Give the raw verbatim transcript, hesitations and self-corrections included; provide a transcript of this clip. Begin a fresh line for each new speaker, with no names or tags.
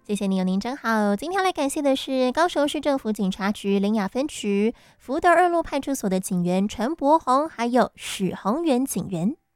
谢谢您，您真好。今天来感谢的是高雄市政府警察局苓雅分局福德二路派出所的警员陈柏宏，还有许宏源警员。